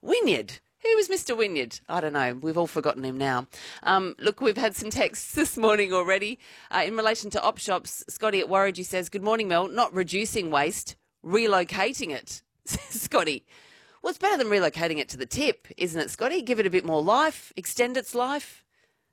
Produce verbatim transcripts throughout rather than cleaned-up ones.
Wynyard. Who was Mister Wynyard? I don't know. We've all forgotten him now. Um, look, we've had some texts this morning already. Uh, in relation to op shops, Scotty at Warringah says, good morning, Mel. Not reducing waste, relocating it. Scotty. Well, it's better than relocating it to the tip, isn't it, Scotty? Give it a bit more life, extend its life.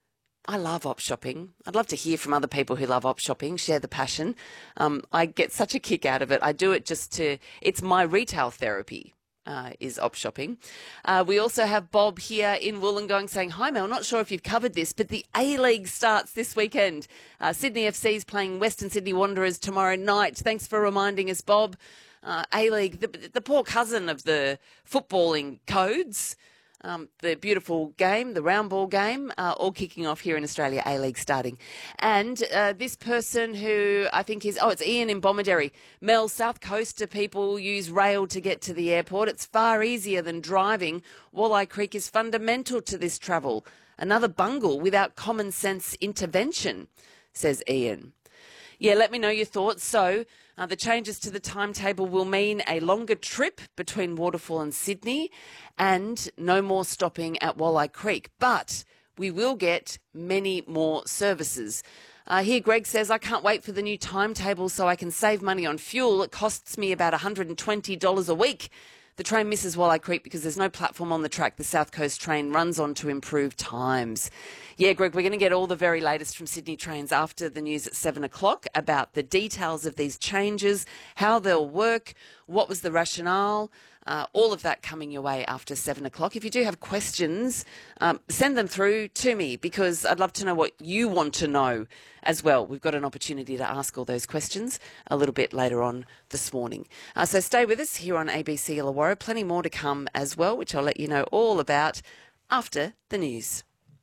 I love op shopping. I'd love to hear from other people who love op shopping, share the passion. Um, I get such a kick out of it. I do it just to, it's my retail therapy. Uh, is op shopping. Uh, we also have Bob here in Wollongong saying, hi Mel, not sure if you've covered this, but the A-League starts this weekend. Uh, Sydney F C's playing Western Sydney Wanderers tomorrow night. Thanks for reminding us, Bob. Uh, A-League, the, the poor cousin of the footballing codes. Um, the beautiful game, the round ball game, uh, all kicking off here in Australia, A-League starting. And uh, this person who I think is, oh, it's Ian in Bomaderry. Mel, South Coaster people use rail to get to the airport. It's far easier than driving. Walleye Creek is fundamental to this travel. Another bungle without common sense intervention, says Ian. Yeah, let me know your thoughts. So uh, the changes to the timetable will mean a longer trip between Waterfall and Sydney and no more stopping at Walleye Creek. But we will get many more services. Uh, here, Greg says, I can't wait for the new timetable so I can save money on fuel. It costs me about one hundred twenty dollars a week. The train misses Walleye Creek because there's no platform on the track the South Coast train runs on to improve times. Yeah, Greg, we're going to get all the very latest from Sydney Trains after the news at seven o'clock about the details of these changes, how they'll work, what was the rationale, uh, all of that coming your way after seven o'clock. If you do have questions, um, send them through to me because I'd love to know what you want to know as well. We've got an opportunity to ask all those questions a little bit later on this morning. Uh, so stay with us here on A B C Illawarra. Plenty more to come as well, which I'll let you know all about after the news.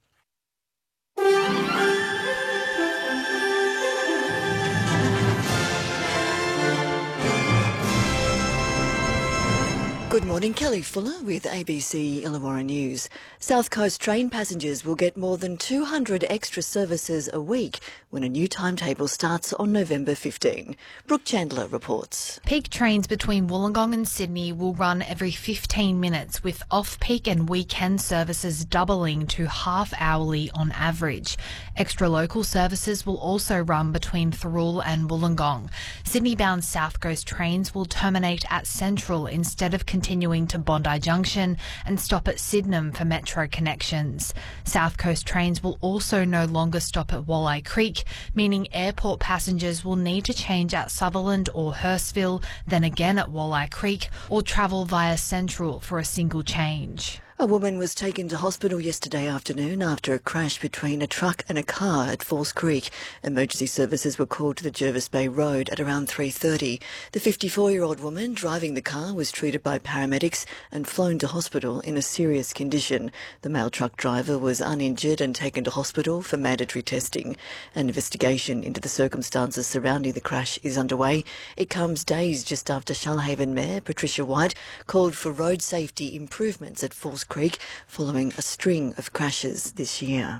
Good morning, Kelly Fuller with A B C Illawarra News. South Coast train passengers will get more than two hundred extra services a week when a new timetable starts on November fifteenth. Brooke Chandler reports. Peak trains between Wollongong and Sydney will run every fifteen minutes, with off-peak and weekend services doubling to half-hourly on average. Extra local services will also run between Thirroul and Wollongong. Sydney-bound South Coast trains will terminate at Central instead of continuing to Bondi Junction and stop at Sydenham for metro connections. South Coast trains will also no longer stop at Walleye Creek, meaning airport passengers will need to change at Sutherland or Hurstville, then again at Walleye Creek, or travel via Central for a single change. A woman was taken to hospital yesterday afternoon after a crash between a truck and a car at Falls Creek. Emergency services were called to the Jervis Bay Road at around three thirty. The fifty-four-year-old woman driving the car was treated by paramedics and flown to hospital in a serious condition. The male truck driver was uninjured and taken to hospital for mandatory testing. An investigation into the circumstances surrounding the crash is underway. It comes days just after Shoalhaven Mayor Patricia White called for road safety improvements at Falls Creek following a string of crashes this year.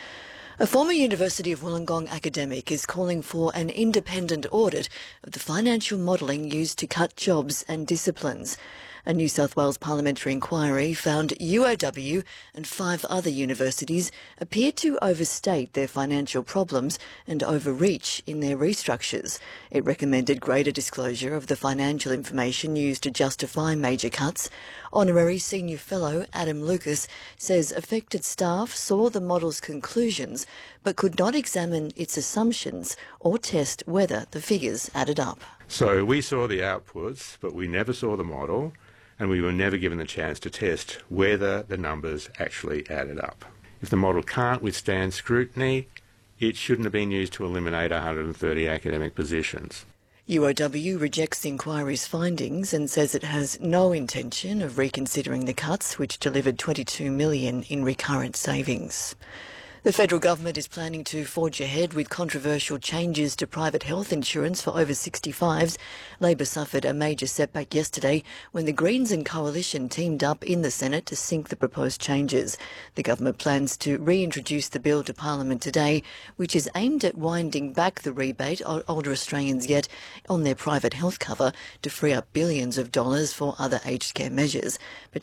A former University of Wollongong academic is calling for an independent audit of the financial modelling used to cut jobs and disciplines. A New South Wales parliamentary inquiry found U O W and five other universities appeared to overstate their financial problems and overreach in their restructures. It recommended greater disclosure of the financial information used to justify major cuts. Honorary Senior Fellow Adam Lucas says affected staff saw the model's conclusions but could not examine its assumptions or test whether the figures added up. So we saw the outputs, but we never saw the model, and we were never given the chance to test whether the numbers actually added up. If the model can't withstand scrutiny, it shouldn't have been used to eliminate one hundred thirty academic positions. U O W rejects the inquiry's findings and says it has no intention of reconsidering the cuts, which delivered twenty-two million dollars in recurrent savings. The federal government is planning to forge ahead with controversial changes to private health insurance for over sixty-fives. Labor suffered a major setback yesterday when the Greens and Coalition teamed up in the Senate to sink the proposed changes. The government plans to reintroduce the bill to Parliament today, which is aimed at winding back the rebate older Australians get on their private health cover to free up billions of dollars for other aged care measures. But